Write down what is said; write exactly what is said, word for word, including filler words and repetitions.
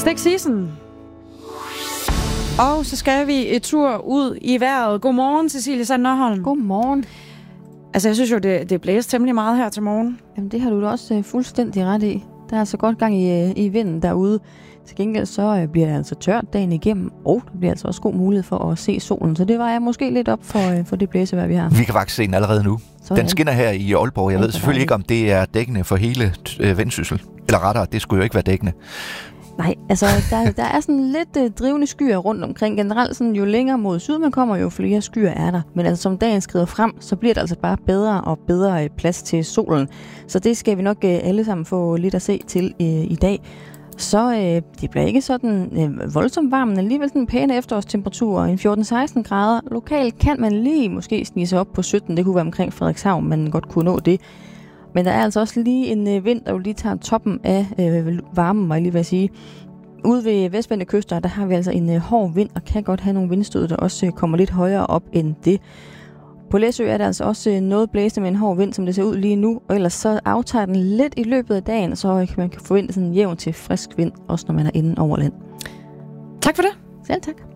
Stick Season. Og så skal vi et tur ud i vejret. Godmorgen, Cecilie Sand Nørholm. Godmorgen. Altså, jeg synes jo, det, det blæser temmelig meget her til morgen. Jamen, det har du da også uh, fuldstændig ret i. Der er altså godt gang i, uh, i vinden derude. Til gengæld så uh, bliver det altså tørt dagen igennem, og der bliver altså også god mulighed for at se solen. Så det var jeg måske lidt op for, uh, for det blæsevejr, vi har. Vi kan faktisk se den allerede nu. Sådan. Den skinner her i Aalborg. Jeg ved selvfølgelig ikke, om det er dækkende for hele uh, Vendsyssel. Eller rettere, det skulle jo ikke være dækkende. Nej, altså der, der er sådan lidt øh, drivende skyer rundt omkring. Generelt sådan, jo længere mod syd man kommer, jo flere skyer er der. Men altså som dagen skrider frem, så bliver der altså bare bedre og bedre øh, plads til solen. Så det skal vi nok øh, alle sammen få lidt at se til øh, i dag. Så øh, det bliver ikke sådan øh, voldsomt varmt, men alligevel sådan pæne efterårstemperaturer. En fjorten til seksten grader. Lokalt kan man lige måske snige sig op på sytten. Det kunne være omkring Frederikshavn, man godt kunne nå det. Men der er altså også lige en øh, vind, der jo lige tager toppen af øh, varmen, må jeg lige vil sige. Ude ved vestvendte kyster, der har vi altså en øh, hård vind, og kan godt have nogle vindstød, der også øh, kommer lidt højere op end det. På Læsø er der altså også øh, noget blæsende med en hård vind, som det ser ud lige nu. Og ellers så aftager den lidt i løbet af dagen, så øh, man kan forvente sådan en jævn til frisk vind, også når man er inde over land. Tak for det. Selv tak.